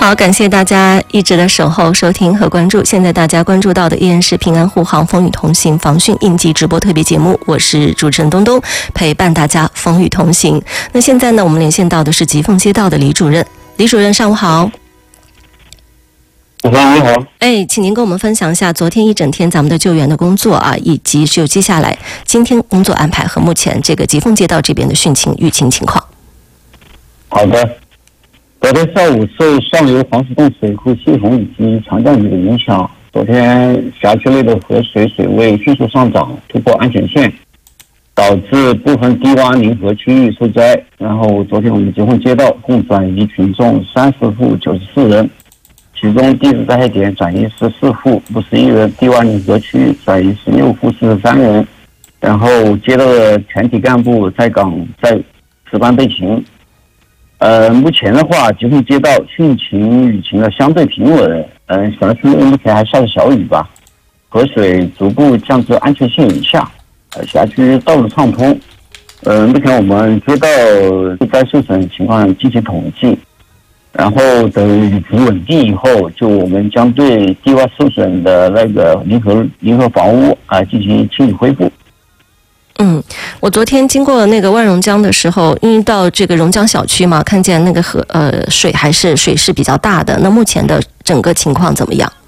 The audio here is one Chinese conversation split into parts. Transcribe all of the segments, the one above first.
好，感谢大家一直的守候、收听和关注。现在大家关注到的依然是平安护航风雨同行防汛应急直播特别节目，我是主持人东东，陪伴大家风雨同行。那现在呢，我们连线到的是吉凤街道的李主任。李主任，上午好。 你好。 请您跟我们分享一下昨天一整天咱们的救援的工作啊，以及就接下来今天工作安排和目前这个吉凤街道这边的汛情雨情情况。 好的。昨天上午受上游黄石洞水库系统以及强降雨的影响，昨天辖区内的河水水位迅速上涨，突破安全线，导致部分低洼临河区域受灾。然后昨天我们吉凤街道共转移群众30户94人，其中地质灾害点转移14户51人，低洼临河区域转移16户43人。然后街道的全体干部在岗在值班备勤。目前的话，吉凤街道汛情雨情的相对平稳。辖区内目前还下着小雨吧，河水逐步降至安全线以下。辖区道路畅通。目前我们街道受灾受损情况进行统计，然后等雨情稳定以后，就我们将对低洼受损的那个临河房屋进行清理恢复。 我昨天经过那个万荣江的时候，因为到这个荣江小区嘛，看见那个水势比较大的。那目前的整个情况怎么样？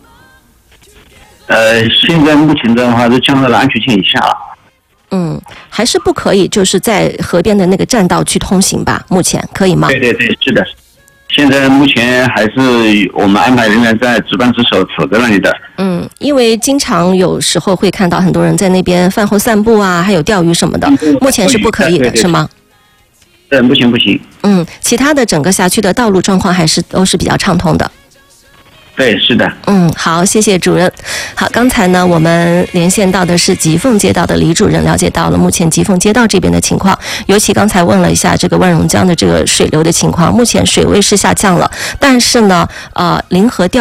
现在目前的话都降到了安全线以下了。 还是不可以，就是在河边的那个栈道去通行吧？目前可以吗？ 对，是的。现在目前还是我们安排人员在值班值守在那里的。 因为经常有时候会看到很多人在那边饭后散步啊，还有钓鱼什么的，目前是不可以的，是吗？ 对，目前不行。 其他的整个辖区的道路状况都是比较畅通的。 对，是的。 好，谢谢主任。好，刚才呢，我们连线到的是吉凤街道的李主任，了解到了目前吉凤街道这边的情况，尤其刚才问了一下这个万荣江的这个水流的情况，目前水位是下降了，但是呢，临河钓